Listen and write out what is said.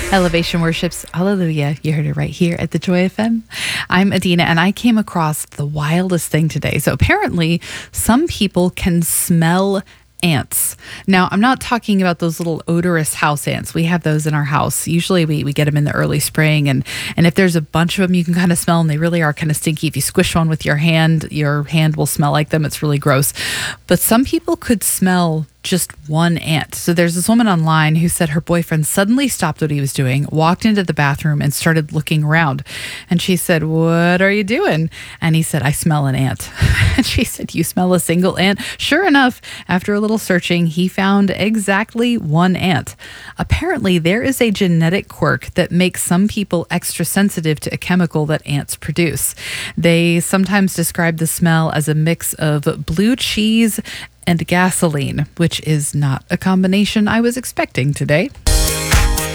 Elevation Worships, hallelujah. You heard it right here at the Joy FM. I'm Adina, and I came across the wildest thing today. So apparently, some people can smell ants. Now, I'm not talking about those little odorous house ants. We have those in our house. Usually we get them in the early spring. And if there's a bunch of them, you can kind of smell them. They really are kind of stinky. If you squish one with your hand will smell like them. It's really gross. But some people could smell just one ant. So there's this woman online who said her boyfriend suddenly stopped what he was doing, walked into the bathroom and started looking around. And she said, "What are you doing?" And he said, "I smell an ant." And she said, "You smell a single ant?" Sure enough, after a little searching, he found exactly one ant. Apparently, there is a genetic quirk that makes some people extra sensitive to a chemical that ants produce. They sometimes describe the smell as a mix of blue cheese and gasoline, which is not a combination I was expecting today.